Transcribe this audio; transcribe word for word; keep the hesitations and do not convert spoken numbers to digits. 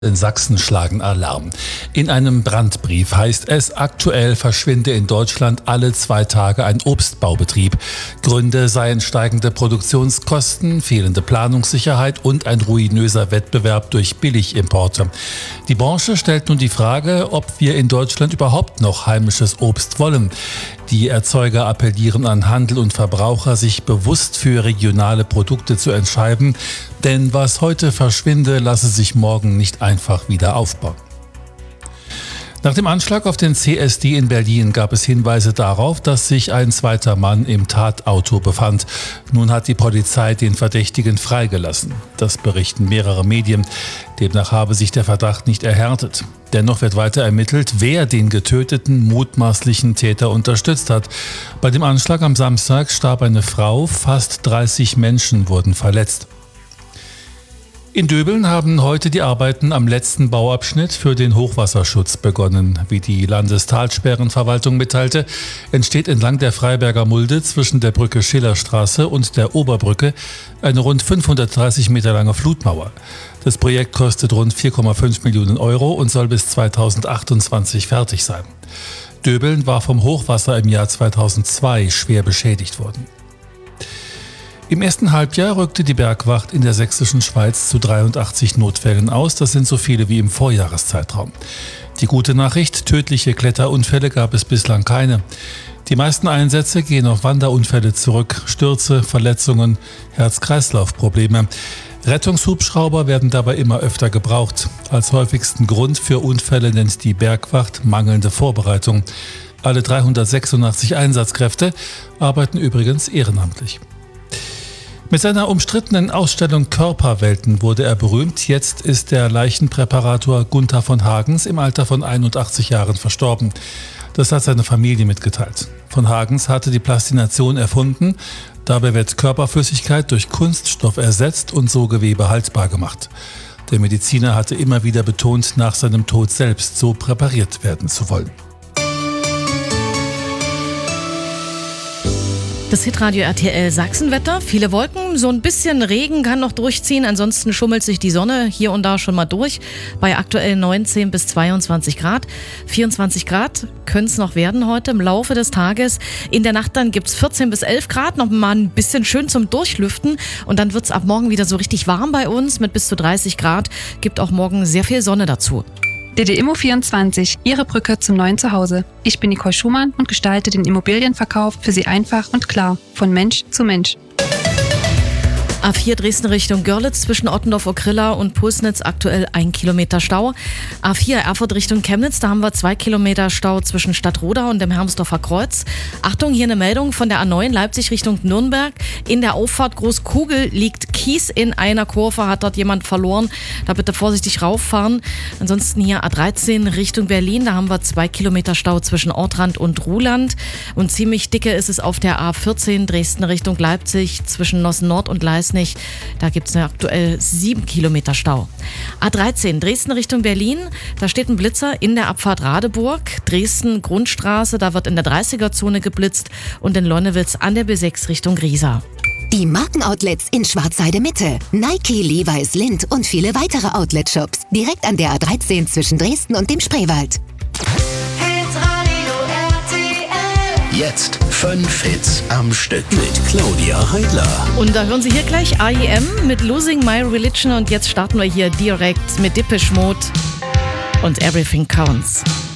In Sachsen schlagen Alarm. In einem Brandbrief heißt es, aktuell verschwinde in Deutschland alle zwei Tage ein Obstbaubetrieb. Gründe seien steigende Produktionskosten, fehlende Planungssicherheit und ein ruinöser Wettbewerb durch Billigimporte. Die Branche stellt nun die Frage, ob wir in Deutschland überhaupt noch heimisches Obst wollen. Die Erzeuger appellieren an Handel und Verbraucher, sich bewusst für regionale Produkte zu entscheiden, denn was heute verschwinde, lasse sich morgen nicht einfach wieder aufbauen. Nach dem Anschlag auf den C S D in Berlin gab es Hinweise darauf, dass sich ein zweiter Mann im Tatauto befand. Nun hat die Polizei den Verdächtigen freigelassen. Das berichten mehrere Medien. Demnach habe sich der Verdacht nicht erhärtet. Dennoch wird weiter ermittelt, wer den getöteten mutmaßlichen Täter unterstützt hat. Bei dem Anschlag am Samstag starb eine Frau, fast dreißig Menschen wurden verletzt. In Döbeln haben heute die Arbeiten am letzten Bauabschnitt für den Hochwasserschutz begonnen. Wie die Landestalsperrenverwaltung mitteilte, entsteht entlang der Freiberger Mulde zwischen der Brücke Schillerstraße und der Oberbrücke eine rund fünfhundertdreißig Meter lange Flutmauer. Das Projekt kostet rund vier Komma fünf Millionen Euro und soll bis zweitausendachtundzwanzig fertig sein. Döbeln war vom Hochwasser im Jahr zweitausendzwei schwer beschädigt worden. Im ersten Halbjahr rückte die Bergwacht in der sächsischen Schweiz zu dreiundachtzig Notfällen aus. Das sind so viele wie im Vorjahreszeitraum. Die gute Nachricht, tödliche Kletterunfälle gab es bislang keine. Die meisten Einsätze gehen auf Wanderunfälle zurück, Stürze, Verletzungen, Herz-Kreislauf-Probleme. Rettungshubschrauber werden dabei immer öfter gebraucht. Als häufigsten Grund für Unfälle nennt die Bergwacht mangelnde Vorbereitung. Alle dreihundertsechsundachtzig Einsatzkräfte arbeiten übrigens ehrenamtlich. Mit seiner umstrittenen Ausstellung Körperwelten wurde er berühmt. Jetzt ist der Leichenpräparator Gunther von Hagens im Alter von einundachtzig Jahren verstorben. Das hat seine Familie mitgeteilt. Von Hagens hatte die Plastination erfunden. Dabei wird Körperflüssigkeit durch Kunststoff ersetzt und so Gewebe haltbar gemacht. Der Mediziner hatte immer wieder betont, nach seinem Tod selbst so präpariert werden zu wollen. Das Hitradio R T L Sachsenwetter, viele Wolken, so ein bisschen Regen kann noch durchziehen, ansonsten schummelt sich die Sonne hier und da schon mal durch, bei aktuell neunzehn bis zweiundzwanzig Grad. vierundzwanzig Grad können es noch werden heute im Laufe des Tages. In der Nacht dann gibt es vierzehn bis elf Grad, noch mal ein bisschen schön zum Durchlüften und dann wird es ab morgen wieder so richtig warm bei uns mit bis zu dreißig Grad, gibt auch morgen sehr viel Sonne dazu. D D Immo vierundzwanzig, Ihre Brücke zum neuen Zuhause. Ich bin Nicole Schumann und gestalte den Immobilienverkauf für Sie einfach und klar, von Mensch zu Mensch. A vier Dresden Richtung Görlitz zwischen Ottendorf-Okrilla und Pulsnitz aktuell ein Kilometer Stau. A vier Erfurt Richtung Chemnitz, da haben wir zwei Kilometer Stau zwischen Stadtroda und dem Hermsdorfer Kreuz. Achtung, hier eine Meldung von der A neun Leipzig Richtung Nürnberg. In der Auffahrt Großkugel liegt Kies in einer Kurve, hat dort jemand verloren. Da bitte vorsichtig rauffahren. Ansonsten hier A dreizehn Richtung Berlin, da haben wir zwei Kilometer Stau zwischen Ortrand und Ruhland. Und ziemlich dicke ist es auf der A vierzehn Dresden Richtung Leipzig zwischen Nossen Nord und Leisnig. Da gibt es aktuell sieben Kilometer Stau. A dreizehn Dresden Richtung Berlin, da steht ein Blitzer in der Abfahrt Radeburg. Dresden Grundstraße, da wird in der dreißiger-Zone geblitzt und in Lonnewitz an der B sechs Richtung Riesa. Die Markenoutlets in Schwarzheide Mitte. Nike, Levi's, Lindt und viele weitere Outlet-Shops. Direkt an der A dreizehn zwischen Dresden und dem Spreewald. Jetzt fünf Hits am Stück mit Claudia Heidler. Und da hören Sie hier gleich R E M mit Losing My Religion und jetzt starten wir hier direkt mit Depeche Mode und Everything Counts.